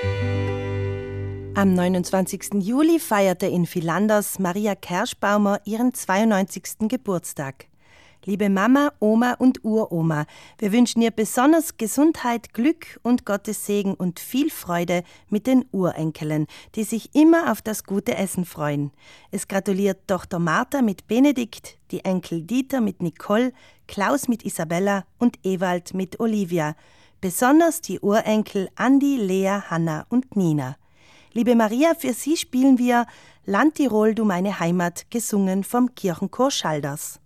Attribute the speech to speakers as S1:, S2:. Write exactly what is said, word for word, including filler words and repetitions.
S1: Am neunundzwanzigsten Juli feierte in Villanders Maria Kerschbaumer ihren zweiundneunzigsten Geburtstag. Liebe Mama, Oma und Uroma, wir wünschen ihr besonders Gesundheit, Glück und Gottes Segen und viel Freude mit den Urenkeln, die sich immer auf das gute Essen freuen. Es gratuliert Tochter Martha mit Benedikt, die Enkel Dieter mit Nicole, Klaus mit Isabella und Ewald mit Olivia. Besonders die Urenkel Andi, Lea, Hanna und Nina. Liebe Maria, für Sie spielen wir Land Tirol, du meine Heimat, gesungen vom Kirchenchor Schalders.